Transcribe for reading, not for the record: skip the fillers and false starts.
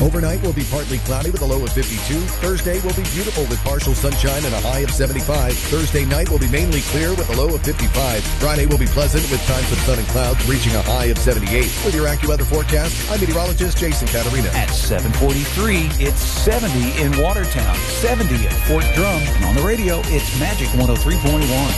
Overnight will be partly cloudy with a low of 52. Thursday will be beautiful with partial sunshine and a high of 75. Thursday night will be mainly clear with a low of 55. Friday will be pleasant with times of sun and clouds reaching a high of 78. With your AccuWeather forecast, I'm meteorologist Jason Catarina. At 7:43, it's 70 in Watertown, 70 at Fort Drum, and on the radio, it's Magic 103.1.